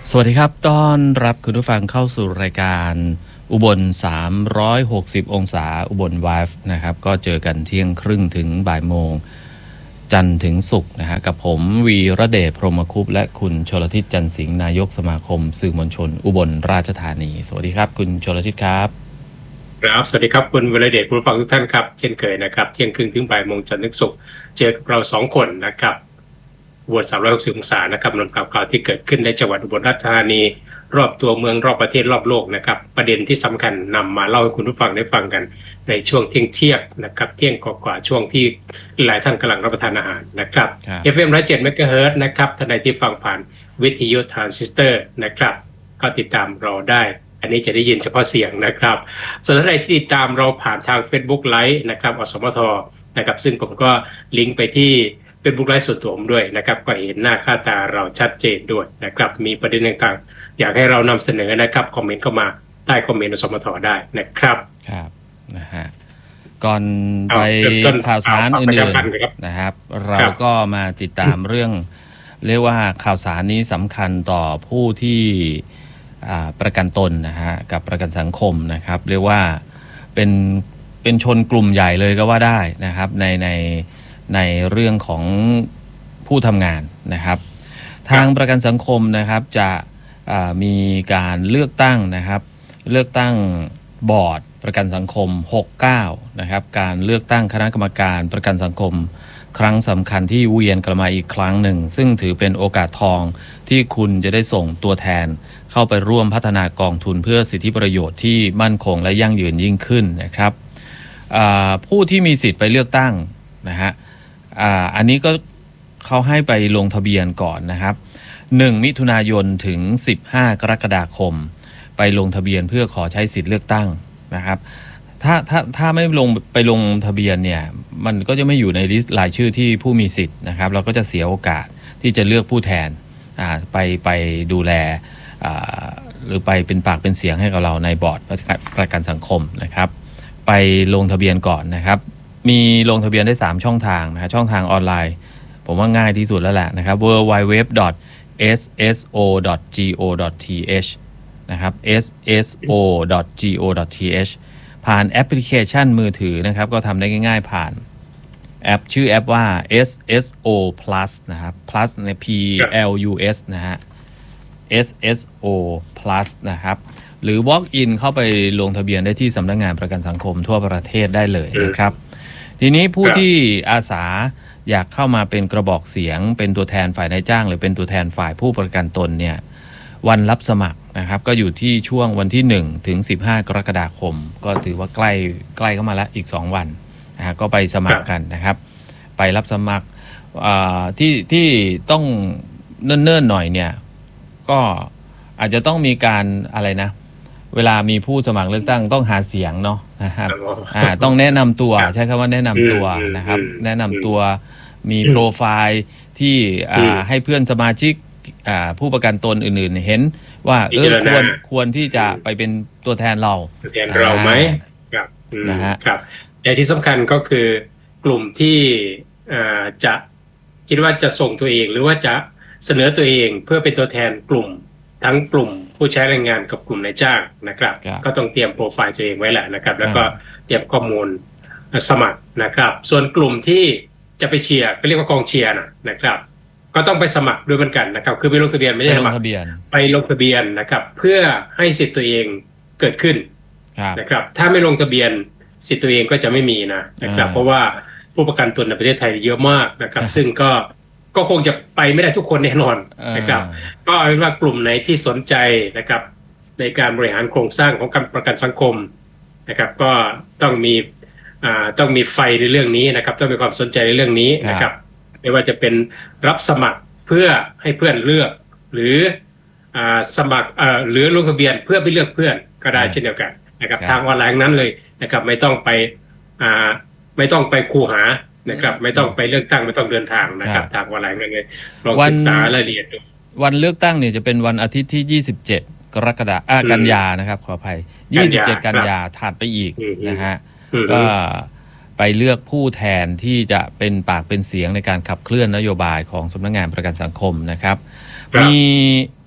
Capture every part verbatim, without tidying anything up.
สวัสดีครับต้อนรับคุณผู้ฟังเข้าสู่รายการอุบลสามร้อยหกสิบองศาอุบลไวฟ์นะครับก็เจอกันเที่ยงครึ่งถึงบ่ายโมงจันทร์ถึงศุกร์นะฮะกับผมวีระเดชพรหมคุปต์และคุณชลทิศจันทร์สิงห์นายกสมาคมสื่อมวลชนอุบลราชธานีสวัสดีครับคุณชลทิศครับครับสวัสดีครับคุณวีระเดชผู้ฟังทุกท่านครับเช่นเคยนะครับเที่ยงครึ่งถึงบ่ายโมงจันทร์ถึงศุกร์เจอเราสองคนนะครับอุบลสามร้อยหกสิบองศานะครับนำข่าวข่าวที่เกิดขึ้นในจังหวัดอุบลราชธานีรอบตัวเมืองรอบประเทศรอบโลกนะครับประเด็นที่สำคัญนำมาเล่าให้คุณผู้ฟังได้ฟังกันในช่วงเที่ยงเที่ยงนะครับเที่ยงกว่าช่วงที่หลายท่านกำลังรับประทานอาหารนะครับ เอฟ เอ็ม หนึ่งร้อยเจ็ด เมกะเฮิรตซ์นะครับท่านใดที่ฟังผ่านวิทยุทรานซิสเตอร์นะครับก็ติดตามเราได้อันนี้จะได้ยินเฉพาะเสียงนะครับส่วนท่านใดที่ติดตามเราผ่านทาง Facebook Live นะครับอสมทนะครับซึ่งผมก็ลิงก์ไปที่Facebook Live ส่วนตัวผมด้วยนะครับก็เห็นหน้าค่าตาเราชัดเจนด้วยนะครับมีประเด็นต่างๆอยากให้เรานำเสนอนะครับคอมเมนต์เข้ามาใต้คอมเมนต์อสมทได้นะครับครับนะฮะก่อนไปข่าวสารอื่นๆนะครับเราก็มาติดตามเรื่องเรียกว่าข่าวสารนี้สำคัญต่อผู้ที่ประกันตนนะฮะกับประกันสังคมนะครับเรียกว่าเป็นเป็นชนกลุ่มใหญ่เลยก็ว่าได้นะครับในในในเรื่องของผู้ทำงานนะครับทางประกันสังคมนะครับจะมีการเลือกตั้งนะครับเลือกตั้งบอร์ดประกันสังคมหกสิบเก้านะครับการเลือกตั้งคณะกรรมการประกันสังคมครั้งสำคัญที่เวียนกลับมาอีกครั้งหนึ่งซึ่งถือเป็นโอกาสทองที่คุณจะได้ส่งตัวแทนเข้าไปร่วมพัฒนากองทุนเพื่อสิทธิประโยชน์ที่มั่นคงและยั่งยืนยิ่งขึ้นนะครับผู้ที่มีสิทธิ์ไปเลือกตั้งนะฮะอันนี้ก็เขาให้ไปลงทะเบียนก่อนนะครับหนึ่งมิถุนายนถึงสิบห้ากรกฎาคมไปลงทะเบียนเพื่อขอใช้สิทธิ์เลือกตั้งนะครับถ้าถ้าถ้าไม่ลงไปลงทะเบียนเนี่ยมันก็จะไม่อยู่ในลิสต์รายชื่อที่ผู้มีสิทธิ์นะครับเราก็จะเสียโอกาสที่จะเลือกผู้แทนไปไปดูแลหรือไปเป็นปากเป็นเสียงให้กับเราในบอร์ดประกันสังคมนะครับไปลงทะเบียนก่อนนะครับมีลงทะเบียนได้สามช่องทางนะช่องทางออนไลน์ผมว่าง่ายที่สุดแล้วแหละนะครับ ดับเบิลยู ดับเบิลยู ดับเบิลยู ดอท เอส เอส โอ ดอท จี โอ ดอท ที เอช นะครับ เอส เอส โอ ดอท จี โอ ดอท ที เอช ผ่านแอปพลิเคชันมือถือนะครับก็ทำได้ง่ายๆผ่านแอปชื่อแอปว่า เอส เอส โอ plus นะครับ plus ใน P L U S นะฮะ เอส เอส โอ plus นะครับหรือ walk in เข้าไปลงทะเบียนได้ที่สำนักงานประกันสังคมทั่วประเทศได้เลยนะครับทีนี้ผู้ที่อาสาอยากเข้ามาเป็นกระบอกเสียงเป็นตัวแทนฝ่ายนายจ้างหรือเป็นตัวแทนฝ่ายผู้ประกันตนเนี่ยวันรับสมัครนะครับก็อยู่ที่ช่วงวันที่หนึ่งถึงสิบห้ากรกฎาคมก็ถือว่าใกล้ใกล้เข้ามาแล้วอีกสองวันนะฮะก็ไปสมัครกันนะครับไปรับสมัครที่ที่ต้องเนิ่นๆหน่อยเนี่ยก็อาจจะต้องมีการอะไรนะเวลามีผู้สมัครเลือกตั้งต้องหาเสียงเนาะนะครับอ่าต้องแนะนำตัวใช้คำว่าแนะนำตัวนะครับแนะนำตัวมีโปรไฟล์ที่อ่าให้เพื่อนสมาชิกอ่าผู้ประกันตนอื่นๆเห็นว่าเออควรควรที่จะไปเป็นตัวแทนเราตัวแทนเราไหมครับนะฮะครับแต่ที่สำคัญก็คือกลุ่มที่อ่าจะคิดว่าจะส่งตัวเองหรือว่าจะเสนอตัวเองเพื่อเป็นตัวแทนกลุ่มทั้งกลุ่มผู้ใช้แรงงานกับกลุ่มนายจ้างนะครับก็ต้องเตรียมโปรไฟล์ตัวเองไว้แหละนะครับแล้วก็เตรียมข้อมูลสมัครนะครับส่วนกลุ่มที่จะไปเชียร์ก็เรียกว่ากองเชียร์นะครับก็ต้องไปสมัครด้วยเหมือนกันนะครับคือไปลงทะเบียนไม่ใช่สมัครไปลงทะเบียนนะครับเพื่อให้สิทธิ์ตัวเองเกิดขึ้นนะครับถ้าไม่ลงทะเบียนสิทธิ์ตัวเองก็จะไม่มีนะนะครับเพราะว่าผู้ประกันตนในประเทศไทยเยอะมากนะครับซึ่งก็ก็คงจะไปไม่ได้ทุกคนแน่นอนนะครับก็เอาเป็นว่ากลุ่มไหนที่สนใจนะครับในการบริหารโครงสร้างของการประกันสังคมนะครับก็ต้องมีอ่าต้องมีไฟในเรื่องนี้นะครับต้องมีความสนใจในเรื่องนี้นะครับไม่ว่าจะเป็นรับสมัครเพื่อให้เพื่อนเลือกหรืออ่าสมัครอ่าหรือลงทะเบียนเพื่อไปเลือกเพื่อนก็ได้เช่นเดียวกันนะครับทางออนไลน์นั้นเลยนะครับไม่ต้องไปอ่าไม่ต้องไปคูหานะครับไม่ต้องไปเลือกตั้งไม่ต้องเดินทางนะครับทางออนไลน์เลยลองศึกษารายละเอียดดูวันเลือกตั้งเนี่ยจะเป็นวันอาทิตย์ที่ยี่สิบเจ็ดกรกฎาคมกันยานะครับขออภัยยี่สิบเจ็ดกันยาถัดไปอีกนะฮะก็ไปเลือกผู้แทนที่จะเป็นปากเป็นเสียงในการขับเคลื่อนนโยบายของสำนักงานประกันสังคมนะครับมี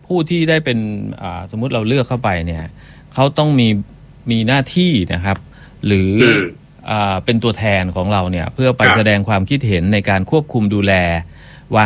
ผู้ที่ได้เป็นสมมุติเราเลือกเข้าไปเนี่ยเขาต้องมีมีหน้าที่นะครับหรือเป็นตัวแทนของเราเนี่ยเพื่อไปแสดงความคิดเห็นในการควบคุมดูแล